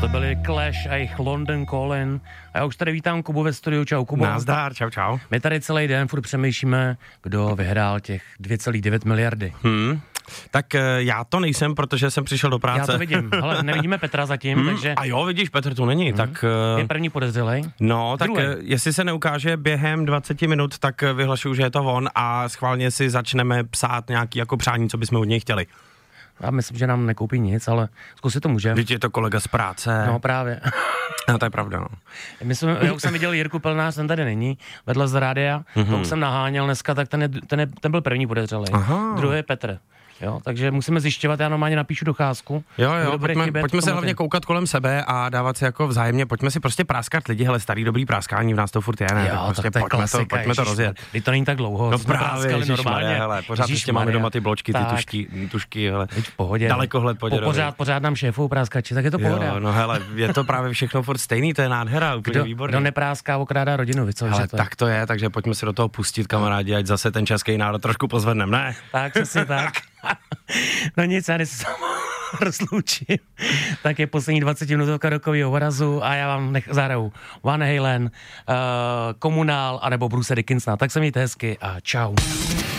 To byli Clash a jejich London Calling. A já už tady vítám Kubu ve studiu. Čau, Kubo. Nazdar, čau. My tady celý den furt přemýšlíme, kdo vyhrál těch 2,9 miliardy. Tak já to nejsem, protože jsem přišel do práce. Já to vidím, ale nevidíme Petra zatím, takže... A jo, vidíš, Petr tu není, tak... Je první podezřelej. No, tak jestli se neukáže během 20 minut, tak vyhlašuju, že je to on a schválně si začneme psát nějaký jako přání, co bychom od něj chtěli. Já myslím, že nám nekoupí nic, ale zkusit to můžeme. Vždyť je to kolega z práce. No právě. No, to je pravda, no. Já už jsem viděl Jirku Pelnář, ten tady není, vedle z rádia, to už jsem naháněl dneska, tak ten byl první podezřelej. Druhý je Petr. Jo, takže musíme zjišťovat, já normálně napíšu docházku. Jo, pojďme se hlavně koukat kolem sebe a dávat si jako vzájemně, pojďme si prostě práskat lidi, hele, starý dobrý práskání v nás to furt je, ne? Jo, prostě tak to je klasika, pojďme to rozjet. Teď to není tak dlouho. No právě, ježišmarja, hele, pořád ještě máme doma ty bločky, ty tušky, hele. V pohodě. Dalekohled Pořád nám šéfou práskači, tak je to pohoda. Jo, no hele, je to právě všechno furt stejný, to je nádhera, úplně výborný. Kdo nepráská, okrádá rodinu, víc, ale tak to je, takže pojďme si do toho pustit, kamarádi, ať zase ten český národ trošku pozvedneme, ne? Tak, přesně tak. No nic, já se rozloučím. Tak je poslední 20 minutovka rokovýho orazu a já vám zahraju Van Halen, Komunál anebo Bruce Dickinsona. Tak se mějte hezky a čau.